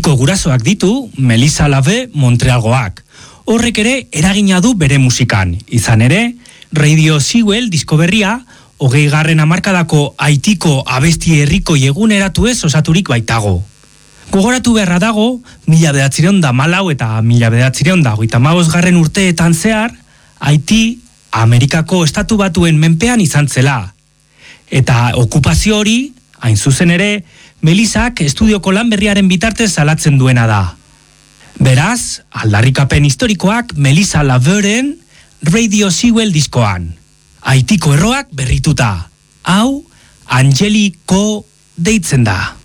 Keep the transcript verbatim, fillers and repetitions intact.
Haitiko gurasoak ditu Melissa Lave Montrealgoak. Horrek ere eragina du bere musikan. Izan ere, Radio Sewell disko berria, hogei garren hamarkadako Haitiko abesti herriko eguneratu ez osaturik baitago. Gogoratu beharra dago, mila bederatziehun eta hamalau eta mila bederatziehun eta hogeita hamabost garren urteetan zehar, Haiti Amerikako estatu batuen menpean izan zela. Eta okupazio hori, hain zuzen ere, Melissak estudioko lan berriaren bitartez salatzen duena da. Beraz, aldarrikapen historikoak Melissa Laveren Radio Sewell diskoan. Haitiko erroak berrituta. Hau, Angeliko deitzen da.